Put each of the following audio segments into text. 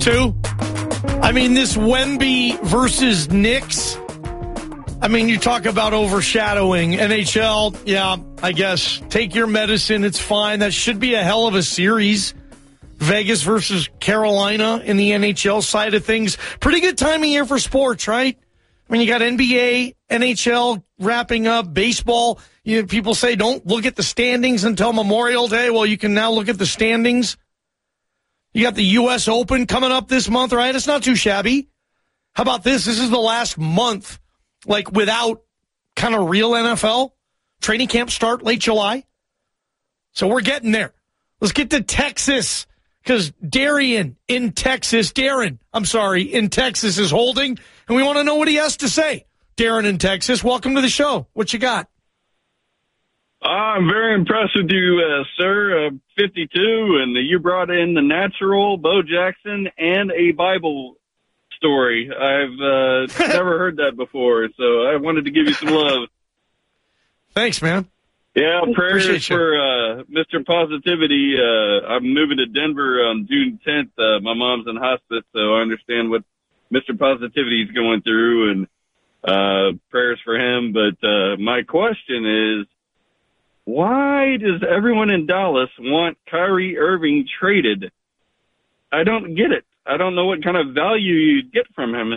Two. I mean, this Wemby versus Knicks. I mean, you talk about overshadowing. NHL, yeah, I guess. Take your medicine. It's fine. That should be a hell of a series. Vegas versus Carolina in the NHL side of things. Pretty good time of year for sports, right? I mean, you got NBA, NHL wrapping up, baseball. People say don't look at the standings until Memorial Day. Well, you can now look at the standings. You got the U.S. Open coming up this month, right? It's not too shabby. How about this? This is the last month, like, without kind of real NFL. Training camp start late July. So we're getting there. Let's get to Texas, because Darren in Texas is holding, and we want to know what he has to say. Darren in Texas, welcome to the show. What you got? I'm very impressed with you, sir. 52, and you brought in The Natural, Bo Jackson, and a Bible story. I've never heard that before, so I wanted to give you some love. Thanks, man. Yeah, prayers for Mr. Positivity. I'm moving to Denver on June 10th. My mom's in hospice, so I understand what Mr. Positivity is going through, and prayers for him. But my question is, why does everyone in Dallas want Kyrie Irving traded? I don't get it. I don't know what kind of value you'd get from him.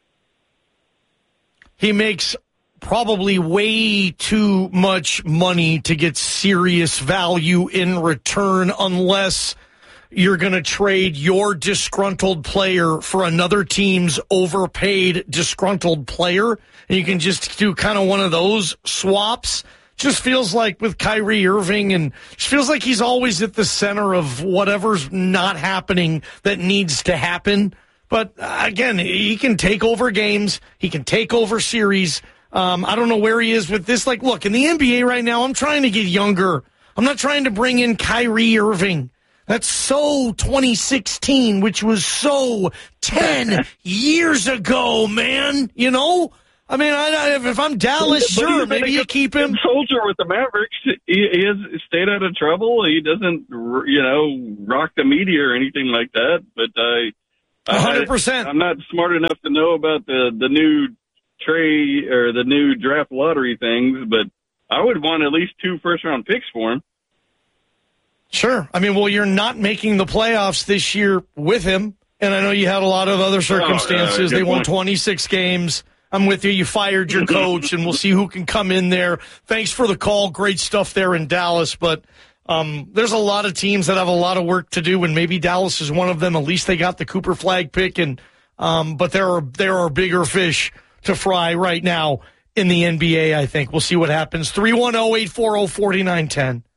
He makes probably way too much money to get serious value in return unless you're going to trade your disgruntled player for another team's overpaid disgruntled player. And you can just do kind of one of those swaps. Just feels like with Kyrie Irving, and just feels like he's always at the center of whatever's not happening that needs to happen. But again, he can take over games. He can take over series. I don't know where he is with this. Like, look, in the NBA right now, I'm trying to get younger. I'm not trying to bring in Kyrie Irving. That's so 2016, which was so 10 years ago, man. You know? I mean, if I'm Dallas, sure, maybe you keep him. Soldier with the Mavericks. He has stayed out of trouble. He doesn't, rock the media or anything like that. But 100%. I'm not smart enough to know about the new trade or the new draft lottery things, but I would want at least 2 first-round picks for him. Sure. I mean, well, you're not making the playoffs this year with him, and I know you had a lot of other circumstances. They won 26 games. I'm with you. You fired your coach, and we'll see who can come in there. Thanks for the call. Great stuff there in Dallas. But there's a lot of teams that have a lot of work to do, and maybe Dallas is one of them. At least they got the Cooper Flag pick, and but there are bigger fish to fry right now in the NBA, I think. We'll see what happens. 310-840-4910.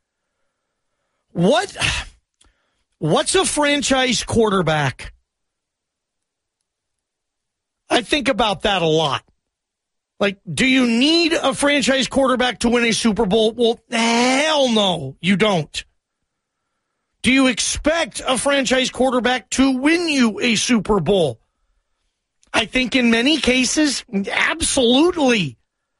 What's a franchise quarterback? I think about that a lot. Like, do you need a franchise quarterback to win a Super Bowl? Well, hell no, you don't. Do you expect a franchise quarterback to win you a Super Bowl? I think in many cases, absolutely.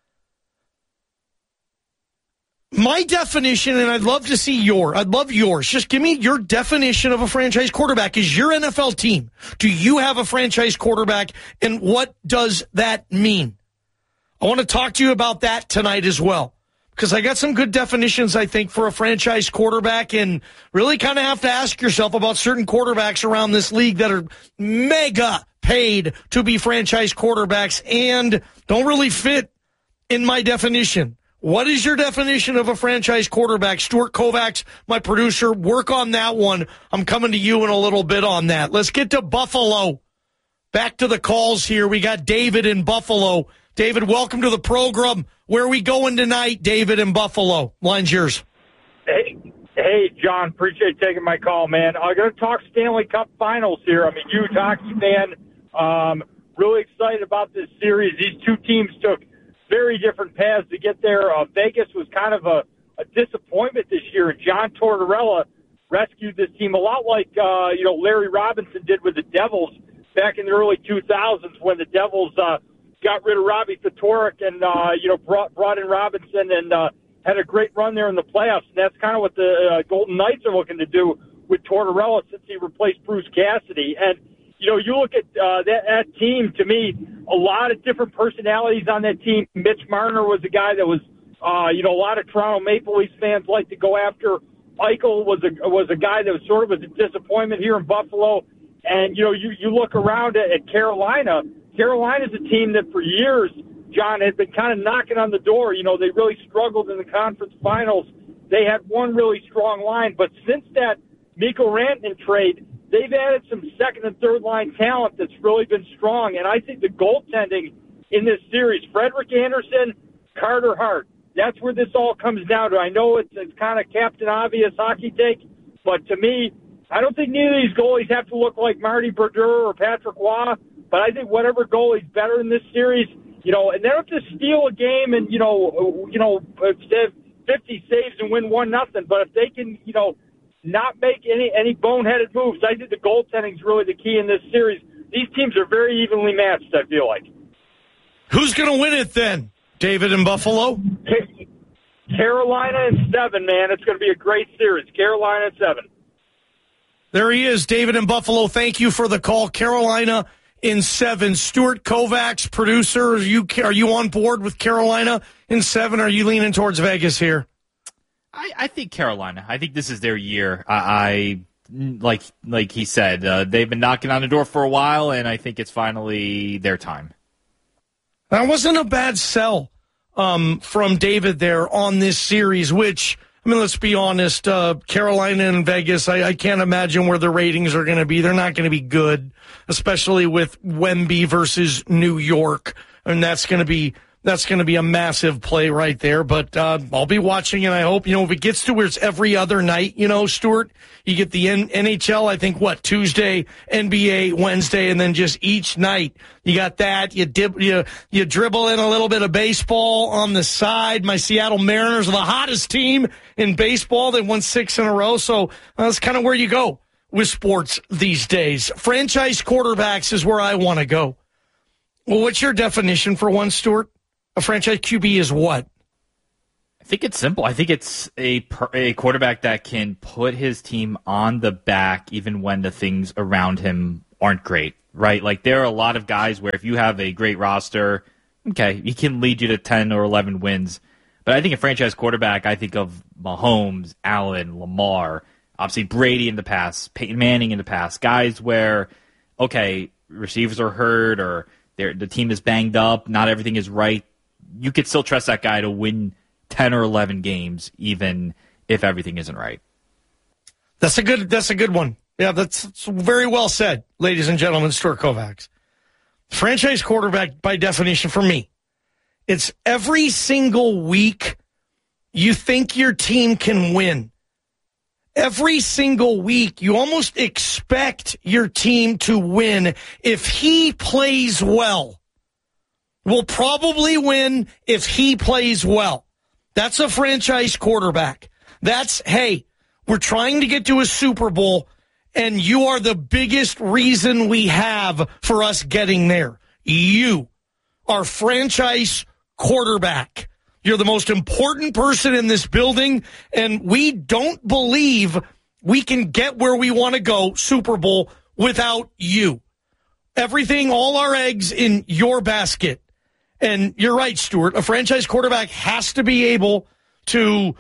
My definition, and I'd love to see yours. Just give me your definition of a franchise quarterback. Is your NFL team, do you have a franchise quarterback, and what does that mean? I want to talk to you about that tonight as well, because I got some good definitions, I think, for a franchise quarterback, and really kind of have to ask yourself about certain quarterbacks around this league that are mega paid to be franchise quarterbacks and don't really fit in my definition. What is your definition of a franchise quarterback? Stuart Kovacs, my producer, work on that one. I'm coming to you in a little bit on that. Let's get to Buffalo. Back to the calls here. We got David in Buffalo. David, welcome to the program. Where are we going tonight, David in Buffalo? Line's yours. Hey, John, appreciate taking my call, man. I'm going to talk Stanley Cup Finals here. I'm a huge hockey fan. Really excited about this series. These two teams took very different paths to get there. Vegas was kind of a disappointment this year, and John Tortorella rescued this team a lot like Larry Robinson did with the Devils back in the early 2000s when the Devils got rid of Robbie Ftorek and brought in Robinson and had a great run there in the playoffs. And that's kind of what the Golden Knights are looking to do with Tortorella since he replaced Bruce Cassidy. And you look at that team, to me, a lot of different personalities on that team. Mitch Marner was a guy that was, a lot of Toronto Maple Leafs fans like to go after. Eichel was a guy that was sort of a disappointment here in Buffalo. And, you look around at Carolina. Carolina's a team that for years, John, had been kind of knocking on the door. They really struggled in the conference finals. They had one really strong line. But since that Mikko Rantanen trade, they've added some second and third line talent that's really been strong. And I think the goaltending in this series, Frederik Andersen, Carter Hart, that's where this all comes down to. I know it's kind of Captain Obvious hockey take, but to me, I don't think neither of these goalies have to look like Marty Brodeur or Patrick Waugh, but I think whatever goalie's better in this series, and they don't have to steal a game and, 50 saves and win 1-0, but if they can, not make any boneheaded moves. I think the goaltending is really the key in this series. These teams are very evenly matched, I feel like. Who's going to win it then? David in Buffalo? Carolina in 7, man. It's going to be a great series. Carolina in 7. There he is, David in Buffalo. Thank you for the call. Carolina in 7. Stuart Kovacs, producer, are you on board with Carolina in 7? Or are you leaning towards Vegas here? I think Carolina. I think this is their year. Like he said, they've been knocking on the door for a while, and I think it's finally their time. That wasn't a bad sell from David there on this series, which, let's be honest, Carolina and Vegas, I can't imagine where the ratings are going to be. They're not going to be good, especially with Wemby versus New York, and that's going to be a massive play right there, but I'll be watching, and I hope, if it gets to where it's every other night, Stuart, you get the NHL, I think, Tuesday, NBA, Wednesday, and then just each night you got that. You dribble in a little bit of baseball on the side. My Seattle Mariners are the hottest team in baseball. They won 6 in a row, so that's kind of where you go with sports these days. Franchise quarterbacks is where I want to go. Well, what's your definition for one, Stuart? A franchise QB is what? I think it's simple. I think it's a quarterback that can put his team on the back even when the things around him aren't great, right? Like there are a lot of guys where if you have a great roster, okay, he can lead you to 10 or 11 wins. But I think a franchise quarterback, I think of Mahomes, Allen, Lamar, obviously Brady in the past, Peyton Manning in the past, guys where, okay, receivers are hurt or the team is banged up, not everything is right. You could still trust that guy to win 10 or 11 games, even if everything isn't right. That's a good one. Yeah, that's very well said, ladies and gentlemen. Stuart Kovacs. Franchise quarterback, by definition, for me, it's every single week you think your team can win. Every single week, you almost expect your team to win if he plays well. Will probably win if he plays well. That's a franchise quarterback. That's, hey, we're trying to get to a Super Bowl, and you are the biggest reason we have for us getting there. You are franchise quarterback. You're the most important person in this building, and we don't believe we can get where we want to go, Super Bowl, without you. Everything, all our eggs in your basket. And you're right, Stuart. A franchise quarterback has to be able to,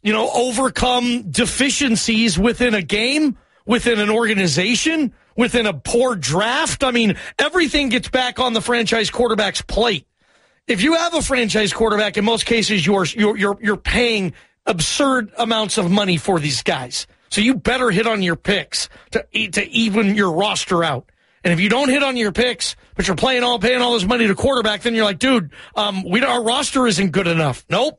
overcome deficiencies within a game, within an organization, within a poor draft. Everything gets back on the franchise quarterback's plate. If you have a franchise quarterback, in most cases, you're paying absurd amounts of money for these guys. So you better hit on your picks to even your roster out. And if you don't hit on your picks, but you're paying all this money to quarterback, then you're like, dude, our roster isn't good enough. Nope.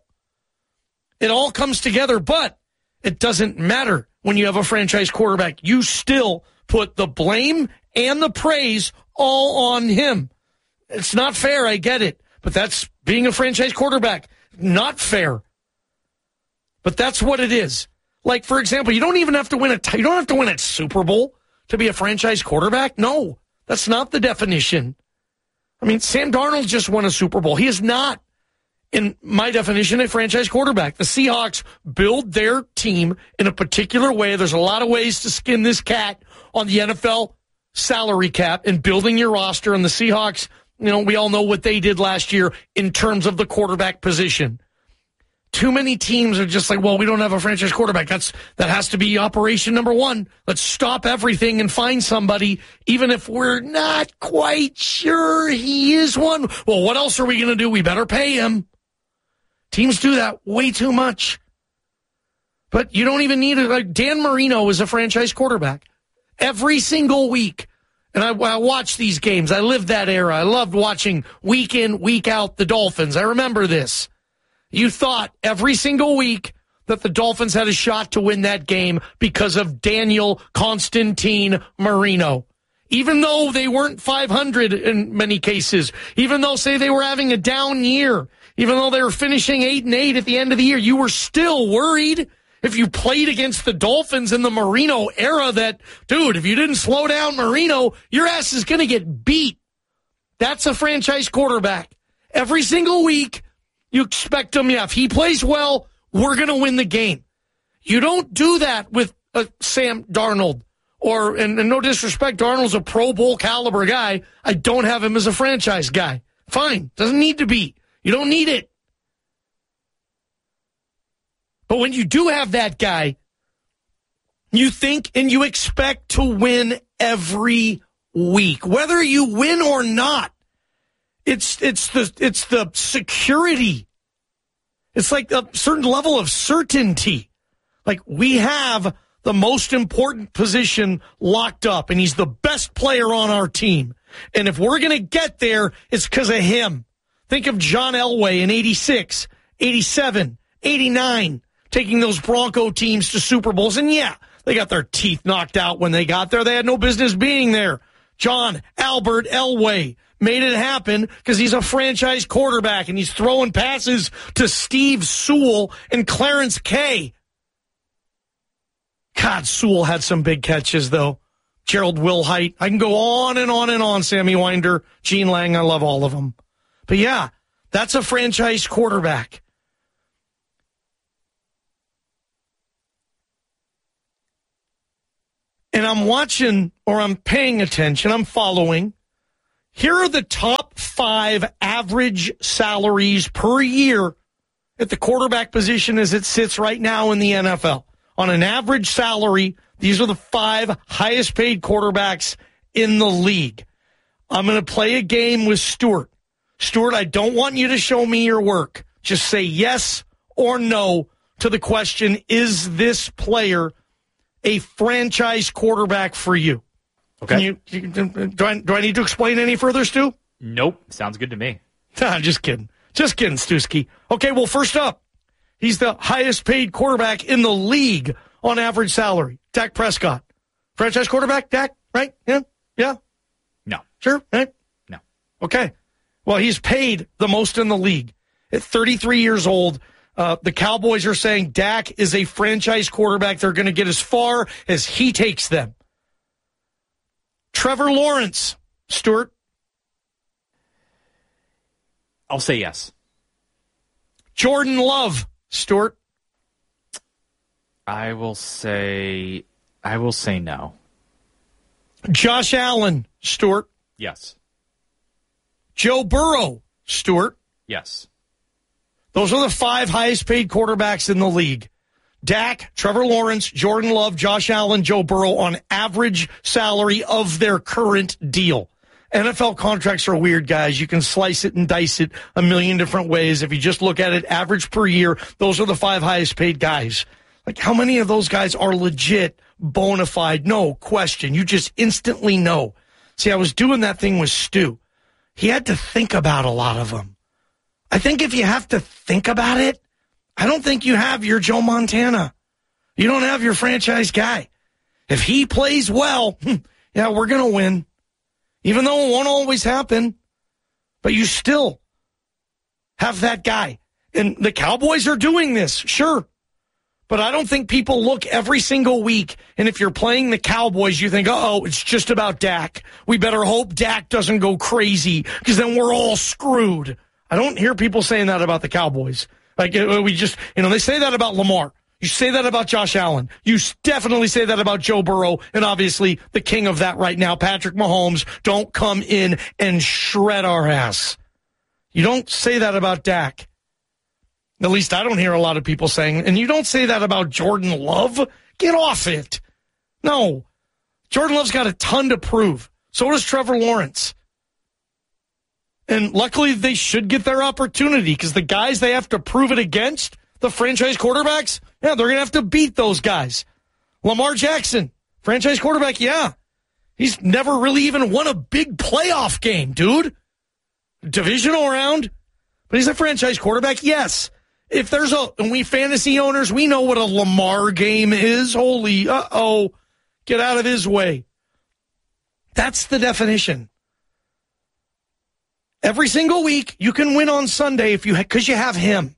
It all comes together, but it doesn't matter when you have a franchise quarterback. You still put the blame and the praise all on him. It's not fair, I get it. But that's being a franchise quarterback. Not fair. But that's what it is. Like, for example, you don't even have to win you don't have to win a Super Bowl to be a franchise quarterback? No, that's not the definition. Sam Darnold just won a Super Bowl. He is not, in my definition, a franchise quarterback. The Seahawks build their team in a particular way. There's a lot of ways to skin this cat on the NFL salary cap and building your roster, and the Seahawks, we all know what they did last year in terms of the quarterback position. Too many teams are just like, well, we don't have a franchise quarterback. That has to be operation number one. Let's stop everything and find somebody, even if we're not quite sure he is one. Well, what else are we going to do? We better pay him. Teams do that way too much. But you don't even need it. Like Dan Marino is a franchise quarterback every single week. And I watch these games. I lived that era. I loved watching week in, week out the Dolphins. I remember this. You thought every single week that the Dolphins had a shot to win that game because of Daniel Constantine Marino. Even though they weren't 500 in many cases, even though, say, they were having a down year, even though they were finishing 8-8 at the end of the year, you were still worried if you played against the Dolphins in the Marino era that, dude, if you didn't slow down Marino, your ass is going to get beat. That's a franchise quarterback. Every single week, you expect him, if he plays well, we're going to win the game. You don't do that with Sam Darnold. And no disrespect, Darnold's a Pro Bowl caliber guy. I don't have him as a franchise guy. Fine. Doesn't need to be. You don't need it. But when you do have that guy, you think and you expect to win every week. Whether you win or not, it's the security. It's like a certain level of certainty. Like, we have the most important position locked up, and he's the best player on our team. And if we're going to get there, it's because of him. Think of John Elway in 86, 87, 89, taking those Bronco teams to Super Bowls. And yeah, they got their teeth knocked out when they got there. They had no business being there. John Albert Elway made it happen because he's a franchise quarterback and he's throwing passes to Steve Sewell and Clarence Kay. God, Sewell had some big catches, though. Gerald Wilhite. I can go on and on and on. Sammy Winder, Gene Lang. I love all of them. But yeah, that's a franchise quarterback. And I'm watching, or I'm paying attention, I'm following. Here are the top 5 average salaries per year at the quarterback position as it sits right now in the NFL. On an average salary, these are the 5 highest paid quarterbacks in the league. I'm going to play a game with Stuart. Stuart, I don't want you to show me your work. Just say yes or no to the question, is this player a franchise quarterback for you? Okay. Do I need to explain any further, Stu? Nope. Sounds good to me. I'm just kidding. Just kidding, Stuski. Okay, well, first up, he's the highest paid quarterback in the league on average salary. Dak Prescott. Franchise quarterback, Dak, right? Yeah? Yeah? No. Sure? Right? No. Okay. Well, he's paid the most in the league. At 33 years old, the Cowboys are saying Dak is a franchise quarterback. They're going to get as far as he takes them. Trevor Lawrence. Stuart? I'll say yes. Jordan Love. Stuart? I will say no. Josh Allen. Stuart? Yes. Joe Burrow. Stuart? Yes. Those are the 5 highest paid quarterbacks in the league. Dak, Trevor Lawrence, Jordan Love, Josh Allen, Joe Burrow on average salary of their current deal. NFL contracts are weird, guys. You can slice it and dice it a million different ways. If you just look at it average per year, those are the 5 highest paid guys. Like, how many of those guys are legit, bona fide? No question. You just instantly know. See, I was doing that thing with Stu. He had to think about a lot of them. I think if you have to think about it, I don't think you have your Joe Montana. You don't have your franchise guy. If he plays well, yeah, we're going to win. Even though it won't always happen. But you still have that guy. And the Cowboys are doing this, sure. But I don't think people look every single week, and if you're playing the Cowboys, you think, uh-oh, it's just about Dak. We better hope Dak doesn't go crazy, because then we're all screwed. I don't hear people saying that about the Cowboys. Like, we just, they say that about Lamar. You say that about Josh Allen. You definitely say that about Joe Burrow, and obviously the king of that right now, Patrick Mahomes. Don't come in and shred our ass. You don't say that about Dak. At least I don't hear a lot of people saying, and you don't say that about Jordan Love. Get off it. No. Jordan Love's got a ton to prove. So does Trevor Lawrence. And luckily they should get their opportunity because the guys they have to prove it against, the franchise quarterbacks, yeah, they're going to have to beat those guys. Lamar Jackson, franchise quarterback, yeah. He's never really even won a big playoff game, dude. Divisional round, but he's a franchise quarterback, yes. If there's and we fantasy owners, we know what a Lamar game is. Holy, get out of his way. That's the definition. Every single week, you can win on Sunday because you have him.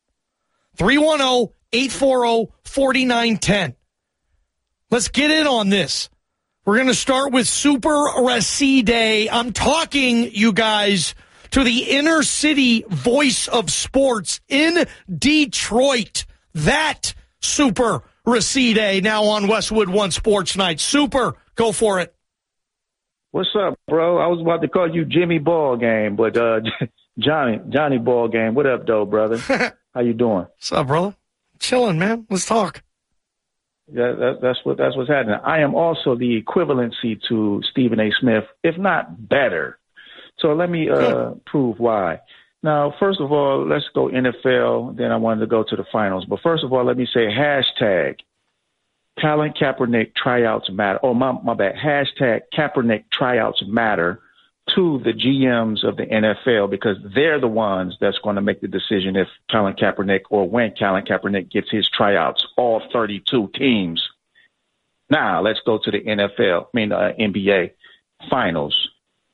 310-840-4910. Let's get in on this. We're going to start with Super Raside. I'm talking, you guys, to the inner city voice of sports in Detroit. That Super Raside now on Westwood One Sports Night. Super, go for it. What's up, bro? I was about to call you Jimmy Ball Game, but Johnny Ball Game. What up, though, brother? How you doing? What's up, brother? Chilling, man. Let's talk. Yeah, that's what's happening. I am also the equivalency to Stephen A. Smith, if not better. So let me prove why. Now, first of all, let's go NFL. Then I wanted to go to the finals. But first of all, let me say hashtag Colin Kaepernick tryouts matter. Oh, my bad. Hashtag Kaepernick tryouts matter to the GMs of the NFL because they're the ones that's going to make the decision if Colin Kaepernick or when Colin Kaepernick gets his tryouts, all 32 teams. Now, let's go to the NBA finals.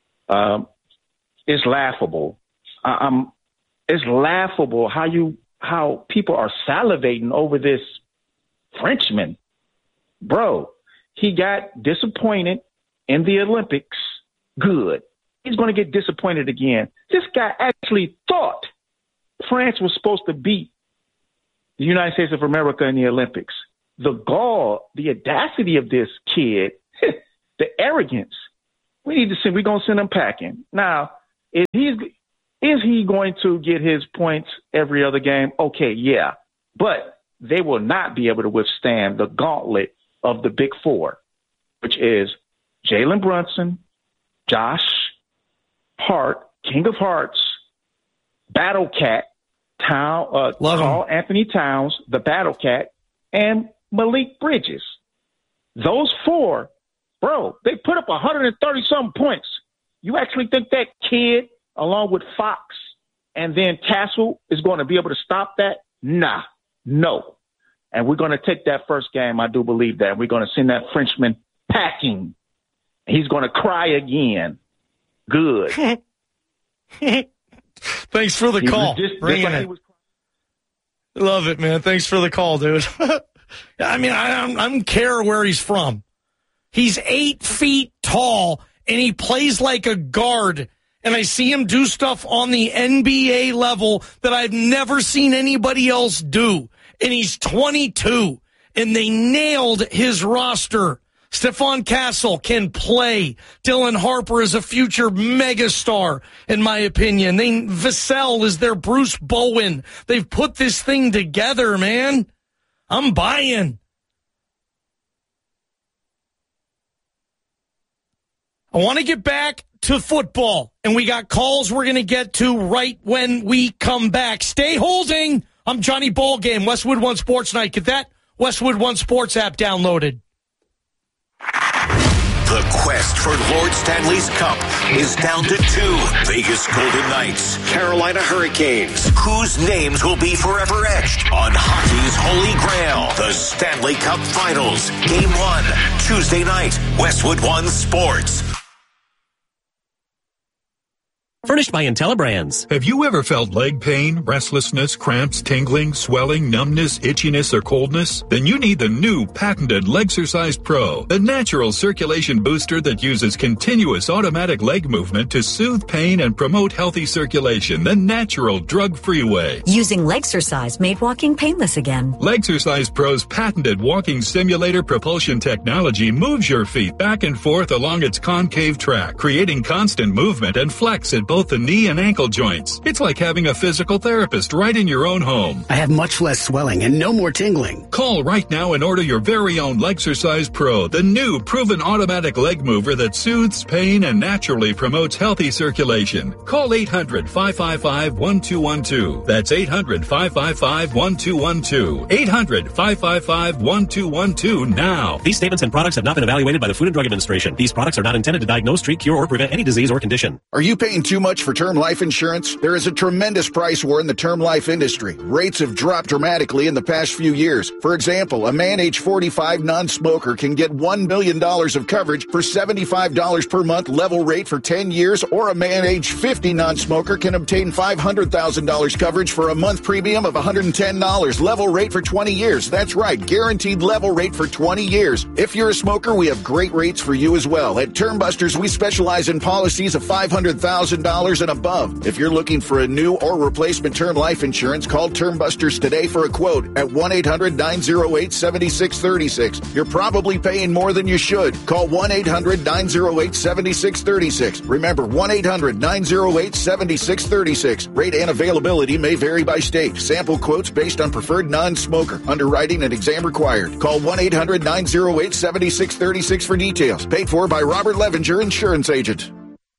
It's laughable. It's laughable how people are salivating over this Frenchman. Bro, he got disappointed in the Olympics. Good. He's going to get disappointed again. This guy actually thought France was supposed to beat the United States of America in the Olympics. The gall, the audacity of this kid, the arrogance. We're going to send him packing. Now, is he going to get his points every other game? Okay, yeah. But they will not be able to withstand the gauntlet of the Big Four, which is Jalen Brunson, Josh Hart, King of Hearts, Battle Cat, Carl Anthony Towns, the Battle Cat, and Malik Bridges. Those four, bro, they put up 130-something points. You actually think that kid, along with Fox and then Castle, is going to be able to stop that? Nah, no. And we're going to take that first game. I do believe that. We're going to send that Frenchman packing. He's going to cry again. Good. Thanks for the call. Bringing it. Love it, man. Thanks for the call, dude. I mean, I don't care where he's from. He's 8 feet tall, and he plays like a guard. And I see him do stuff on the NBA level that I've never seen anybody else do. And he's 22, and they nailed his roster. Stephon Castle can play. Dylan Harper is a future megastar, in my opinion. Vassell is their Bruce Bowen. They've put this thing together, man. I'm buying. I want to get back to football, and we got calls we're going to get to right when we come back. Stay holding. I'm Johnny Ballgame, Westwood One Sports Night. Get that Westwood One Sports app downloaded. The quest for Lord Stanley's Cup is down to 2. Vegas Golden Knights, Carolina Hurricanes. Whose names will be forever etched on hockey's holy grail? The Stanley Cup Finals. Game 1, Tuesday night, Westwood One Sports. Furnished by IntelliBrands. Have you ever felt leg pain, restlessness, cramps, tingling, swelling, numbness, itchiness, or coldness? Then you need the new patented Legsercise Pro, the natural circulation booster that uses continuous automatic leg movement to soothe pain and promote healthy circulation the natural drug-free way. Using Legsercise made walking painless again. Legsercise Pro's patented walking simulator propulsion technology moves your feet back and forth along its concave track, creating constant movement and flex at both the knee and ankle joints. It's like having a physical therapist right in your own home. I have much less swelling and no more tingling. Call right now and order your very own Legsercise Pro, the new proven automatic leg mover that soothes pain and naturally promotes healthy circulation. Call 800-555-1212. That's 800-555-1212. 800-555-1212 now. These statements and products have not been evaluated by the Food and Drug Administration. These products are not intended to diagnose, treat, cure, or prevent any disease or condition. Are you paying too much for term life insurance? There is a tremendous price war in the term life industry. Rates have dropped dramatically in the past few years. For example, a man age 45 non-smoker can get $1 million of coverage for $75 per month level rate for 10 years, or a man age 50 non-smoker can obtain $500,000 coverage for a month premium of $110 level rate for 20 years. That's right, guaranteed level rate for 20 years. If you're a smoker, we have great rates for you as well. At Term Busters, we specialize in policies of $500,000 and above. If you're looking for a new or replacement term life insurance, call Term Busters today for a quote at 1-800-908-7636. You're probably paying more than you should. Call 1-800-908-7636. Remember, 1-800-908-7636. Rate and availability may vary by state. Sample quotes based on preferred non-smoker. Underwriting and exam required. Call 1-800-908-7636 for details. Paid for by Robert Levinger, insurance agent.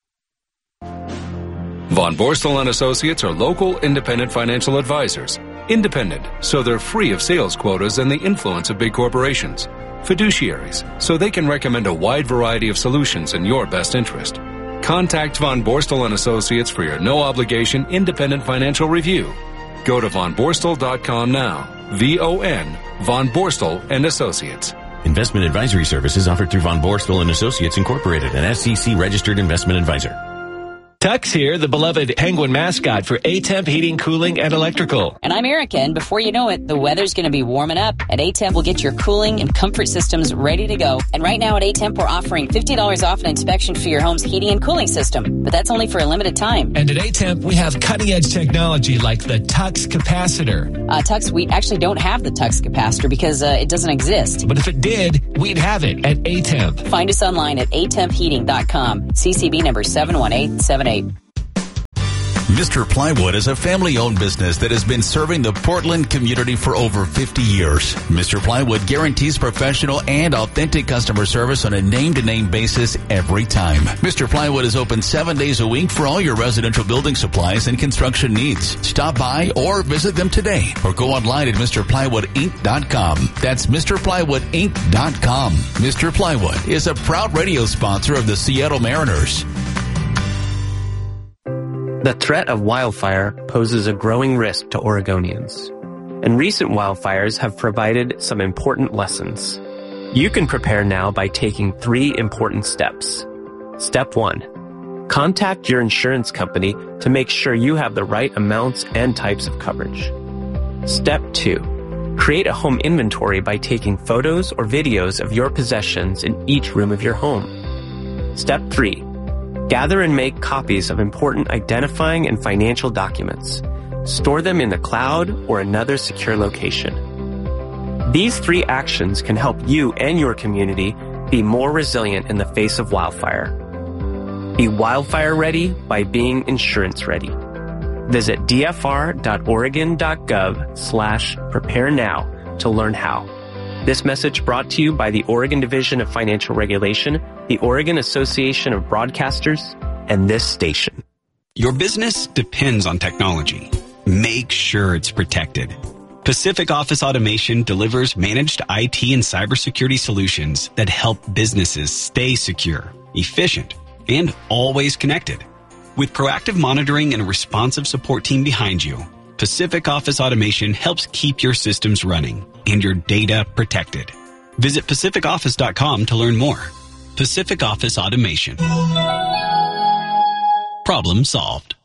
Von Borstel and Associates are local independent financial advisors. Independent, so they're free of sales quotas and the influence of big corporations. Fiduciaries, so they can recommend a wide variety of solutions in your best interest. Contact Von Borstel and Associates for your no-obligation independent financial review. Go to vonborstel.com now. V-O-N, Von Borstel and Associates. Investment advisory services offered through Von Borstel and Associates Incorporated, an SEC-registered investment advisor. Tux here, the beloved Penguin mascot for A-Temp Heating, Cooling, and Electrical. And I'm Erica, and before you know it, the weather's going to be warming up. At A-Temp, we'll get your cooling and comfort systems ready to go. And right now at A-Temp, we're offering $50 off an inspection for your home's heating and cooling system. But that's only for a limited time. And at A-Temp, we have cutting-edge technology like the Tux capacitor. Tux, we actually don't have the Tux capacitor because it doesn't exist. But if it did, we'd have it at A-Temp. Find us online at atempheating.com. CCB number 71878. Mr. Plywood is a family-owned business that has been serving the Portland community for over 50 years. Mr. Plywood guarantees professional and authentic customer service on a name-to-name basis every time. Mr. Plywood is open 7 days a week for all your residential building supplies and construction needs. Stop by or visit them today or go online at MrPlywoodInc.com. That's MrPlywoodInc.com. Mr. Plywood is a proud radio sponsor of the Seattle Mariners. The threat of wildfire poses a growing risk to Oregonians, and recent wildfires have provided some important lessons. You can prepare now by taking 3 important steps. Step 1. Contact your insurance company to make sure you have the right amounts and types of coverage. Step 2. Create a home inventory by taking photos or videos of your possessions in each room of your home. Step 3. Gather and make copies of important identifying and financial documents. Store them in the cloud or another secure location. These 3 actions can help you and your community be more resilient in the face of wildfire. Be wildfire ready by being insurance ready. Visit dfr.oregon.gov/prepare now to learn how. This message brought to you by the Oregon Division of Financial Regulation, the Oregon Association of Broadcasters, and this station. Your business depends on technology. Make sure it's protected. Pacific Office Automation delivers managed IT and cybersecurity solutions that help businesses stay secure, efficient, and always connected. With proactive monitoring and a responsive support team behind you, Pacific Office Automation helps keep your systems running and your data protected. Visit PacificOffice.com to learn more. Pacific Office Automation. Problem solved.